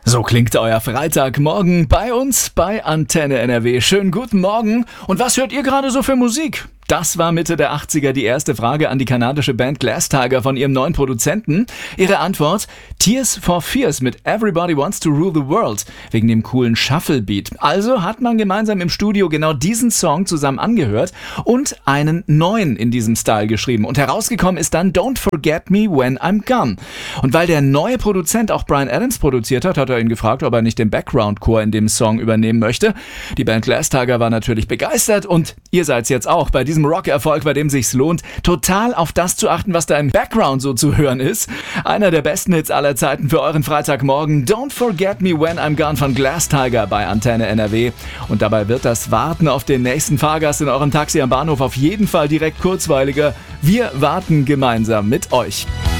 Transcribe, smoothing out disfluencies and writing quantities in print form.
So klingt euer Freitagmorgen bei uns bei Antenne NRW. Schönen guten Morgen. Und was hört ihr gerade so für Musik? Das war Mitte der 80er die erste Frage an die kanadische Band Glass-Tiger von ihrem neuen Produzenten. Ihre Antwort: Tears for Fears mit Everybody Wants to Rule the World, wegen dem coolen Shuffle-Beat. Also hat man gemeinsam im Studio genau diesen Song zusammen angehört und einen neuen in diesem Style geschrieben. Und herausgekommen ist dann Don't Forget Me When I'm Gone. Und weil der neue Produzent auch Bryan Adams produziert hat, hat er ihn gefragt, ob er nicht den Background-Chor in dem Song übernehmen möchte. Die Band Glass-Tiger war natürlich begeistert und ihr seid's jetzt auch bei diesem Rock-Erfolg, bei dem sich's lohnt, total auf das zu achten, was da im Background so zu hören ist. Einer der besten Hits aller Zeiten für euren Freitagmorgen. Don't Forget Me When I'm Gone von Glass-Tiger bei Antenne NRW. Und dabei wird das Warten auf den nächsten Fahrgast in eurem Taxi am Bahnhof auf jeden Fall direkt kurzweiliger. Wir warten gemeinsam mit euch.